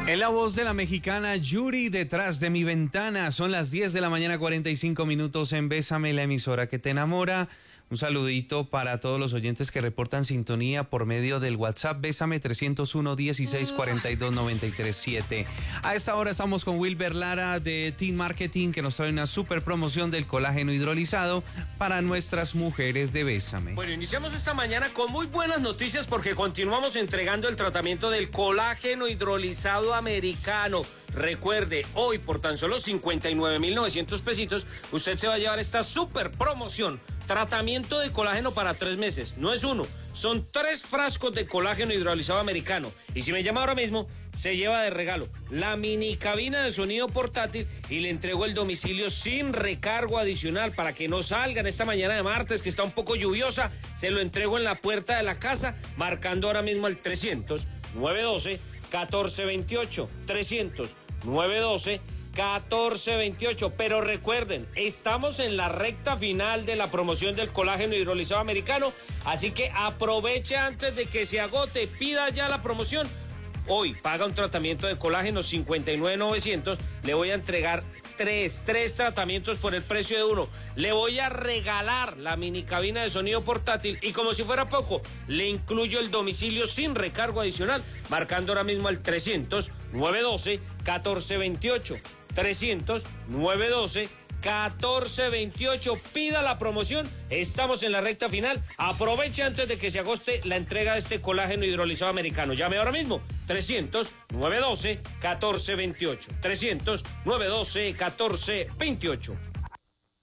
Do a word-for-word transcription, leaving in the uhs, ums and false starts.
En la voz de la mexicana Yuri, Detrás de mi ventana. Son las diez de la mañana, cuarenta y cinco minutos en Bésame, la emisora que te enamora. Un saludito para todos los oyentes que reportan sintonía por medio del WhatsApp. Bésame trescientos uno, dieciséis, cuarenta y dos, noventa y tres, siete. A esta hora estamos con Wilber Lara de Team Marketing, que nos trae una super promoción del colágeno hidrolizado para nuestras mujeres de Bésame. Bueno, iniciamos esta mañana con muy buenas noticias porque continuamos entregando el tratamiento del colágeno hidrolizado americano. Recuerde, hoy por tan solo cincuenta y nueve mil novecientos pesitos, usted se va a llevar esta super promoción. Tratamiento de colágeno para tres meses. No es uno, son tres frascos de colágeno hidrolizado americano. Y si me llama ahora mismo, se lleva de regalo la mini cabina de sonido portátil y le entrego el domicilio sin recargo adicional para que no salgan esta mañana de martes, que está un poco lluviosa. Se lo entrego en la puerta de la casa, marcando ahora mismo el trescientos, nueve doce, catorce veintiocho. trescientos, nueve doce, catorce veintiocho. Pero recuerden, estamos en la recta final de la promoción del colágeno hidrolizado americano, así que aproveche antes de que se agote, pida ya la promoción. Hoy paga un tratamiento de colágeno cincuenta y nueve mil novecientos, le voy a entregar tres, tres tratamientos por el precio de uno. Le voy a regalar la mini cabina de sonido portátil y, como si fuera poco, le incluyo el domicilio sin recargo adicional, marcando ahora mismo al trescientos, nueve doce, catorce veintiocho. trescientos, nueve doce, catorce veintiocho. Pida la promoción, estamos en la recta final. Aproveche antes de que se agoste la entrega de este colágeno hidrolizado americano. Llame ahora mismo, trescientos, nueve doce, catorce veintiocho. trescientos, nueve doce, catorce veintiocho.